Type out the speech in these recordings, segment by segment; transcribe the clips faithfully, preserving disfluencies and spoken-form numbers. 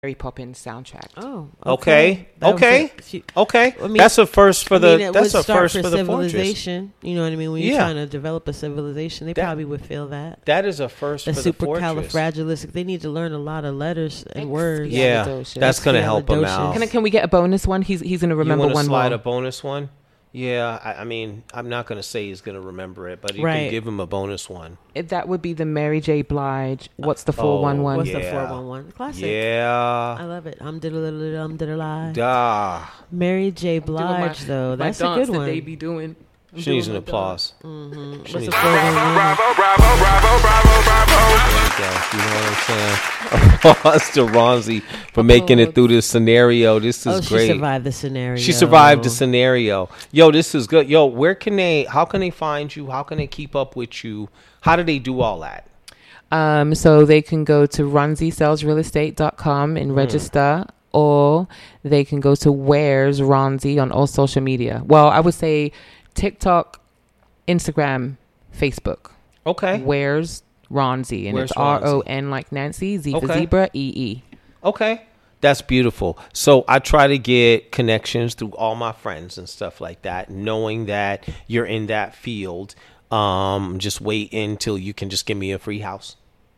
Mary Poppins soundtrack. Oh, okay, okay, okay, a, she, okay. I mean, that's a first for I the. mean, it that's would a start first for, for the fortress. civilization. You know what I mean? When you're Yeah. trying to develop a civilization, they That- probably would feel that. That is a first The for the fortress. supercalifragilistic. They need to learn a lot of letters and Ex- words. Yeah, Expialidocious. that's gonna help him Expialidocious. out. Can, I, can we get a bonus one? He's he's gonna remember you wanna one slide more. a bonus one? Yeah, I, I mean, I'm not gonna say he's gonna remember it, but you Right. can give him a bonus one. If that would be the Mary J. Blige. What's the Oh, four one one? What's Yeah. the four one one? Classic. I Yeah, love it. I'm diddle um diddle lie. duh. Mary J. Doing my- Blige, though. my That's a dance good that one. they be doing. I'm She needs doing an my applause. Mm-hmm. She What's needs- the four one one? There you go. You know what I'm saying? Applause to Ronzi for making it through this scenario. This is Oh, she great. survived the scenario. She survived the scenario. Yo, this is good. Yo, where can they? How can they find you? How can they keep up with you? How do they do all that? Um, so they can go to ronzi sells real estate dot com and register, or they can go to Where's Ronzi on all social media. Well, I would say TikTok, Instagram, Facebook. Okay. Where's Ronzi? And Where's it's R O N like Nancy, Z for Okay. zebra, E E. Okay. That's beautiful. So I try to get connections through all my friends and stuff like that, knowing that you're in that field. Um, just wait until you can just give me a free house.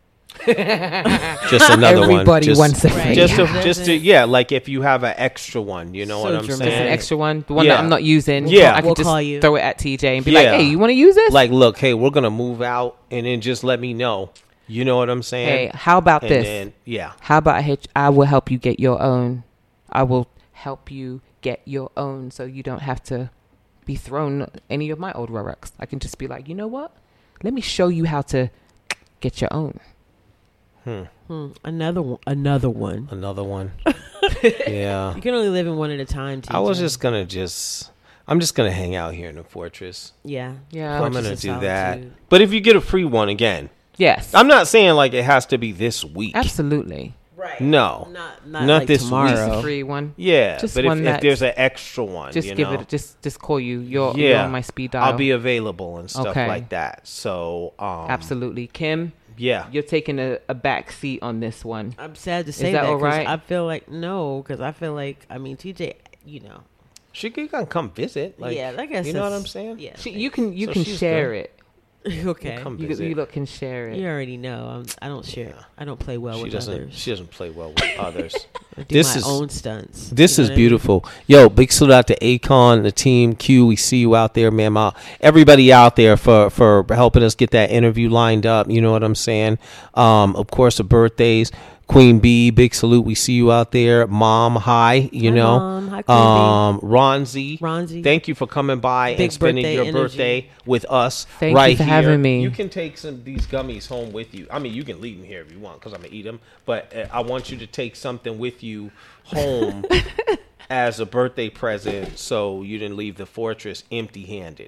Just another one. Everybody Just- wants a Right. free Just to, house. just to, yeah, like if you have an extra one, you know So what I'm dramatic. Just an saying? extra one, the one Yeah. that I'm not using. Yeah. I can We'll just call you. throw it at T J and be Yeah. like, "Hey, you want to use this? Like, look, hey, we're gonna move out, and then just let me know. You know what I'm saying? hey, how about and this? then, yeah, How about I, hit, I will help you get your own. I will help you get your own, so you don't have to be thrown any of my old Rolex. I can just be like, you know what? Let me show you how to get your own. hmm. Hmm. Another one. Another one. Another one. Yeah, You can only live in one at a time. I was T J. just gonna just, I'm just gonna hang out here in the fortress. Yeah. Yeah. I'm Fortress gonna of do that. Solitude. But if you get a free one again, Yes. I'm not saying like it has to be this week. Absolutely. Right. No, Not not, Not like this week. tomorrow. Free one. yeah, Just but if, one if that's- there's an extra one, Just you give know, it. Just just call you. You're, Yeah. you're on my speed dial. I'll be available and stuff Okay. like that. So, um, Absolutely, Kim. yeah. You're taking a, a back seat on this one. I'm sad to say that that, all 'cause right? I feel like no, because I feel like I mean T J, you know, She can come visit. Like, yeah, I guess you know what that's- I'm saying? Yeah, She, you can you So can she's share good. it. okay. Come You, visit. you look can share it. You already know I'm, I don't share. Yeah. I don't play well she with doesn't. others. She doesn't play well with others. I do This my is- own stunts. This You is know what I mean? beautiful. Yo, big salute out to Akon, the team Q. We see you out there, man. My, everybody out there for, for helping us get that interview lined up. You know what I'm saying? Um, of course, the birthdays. Queen B, big salute. We see you out there. Mom, hi. You Hi, know. Mom. Hi, Queen um, Ronzi. Ronzi. Thank you for coming by Big and spending birthday your energy. birthday with us. Thank you right for here. having me. You can take some of these gummies home with you. I mean, you can leave them here if you want because I'm gonna eat them. But uh, I want you to take something with you home as a birthday present, so you didn't leave the fortress empty-handed.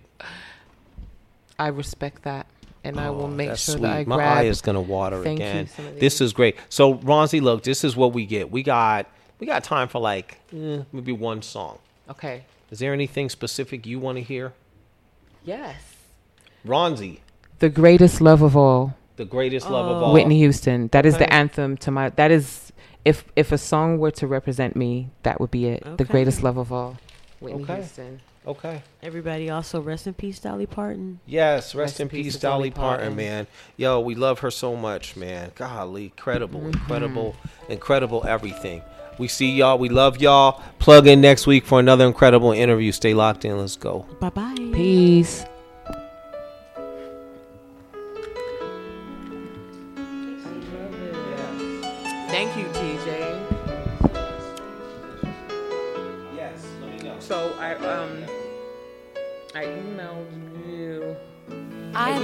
I respect that, and I will Oh, make that's sure sweet. that I My grab. eye is gonna water Thank you, again. some of This these. is great. So, Ronzi, look, this is what we get. We got we got time for like eh, maybe one song. Okay. Is there anything specific you want to hear, Yes. Ronzi? The greatest love of all, The greatest love of Oh. all. Whitney Houston. That is Okay. the anthem to my. That is, if if a song were to represent me, that would be it. The Okay. greatest love of all, Whitney Okay. Houston. Okay. Everybody also rest in peace, Dolly Parton. Yes, rest, in peace, Dolly Parton, man. Yo, we love her so much, man. Golly, incredible, Mm-hmm. incredible, incredible everything. We see y'all. We love y'all. Plug in next week for another incredible interview. Stay locked in. Let's go. Bye bye. Peace. Thank you, T J. Yes, let me know. So I um I emailed you. I